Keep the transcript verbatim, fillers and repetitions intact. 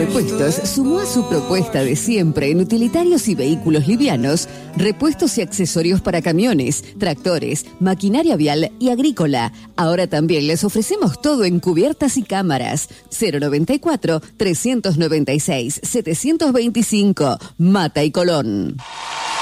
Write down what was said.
Repuestos sumó a su propuesta de siempre en utilitarios y vehículos livianos, repuestos y accesorios para camiones, tractores, maquinaria vial y agrícola. Ahora también les ofrecemos todo en cubiertas y cámaras. cero noventa y cuatro, trescientos noventa y seis, setecientos veinticinco, Mata y Colón.